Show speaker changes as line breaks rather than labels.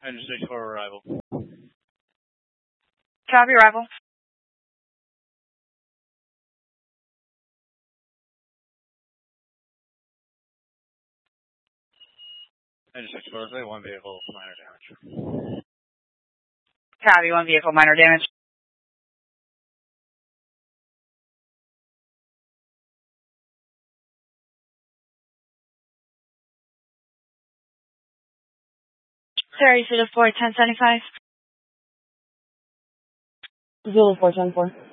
Engine 6 for arrival.
Copy, arrival.
Engine 6 for say 1 vehicle, minor damage.
Copy, 1 vehicle, minor damage. Terry, Zulu 4, 1075.
Zulu 4, 10-4.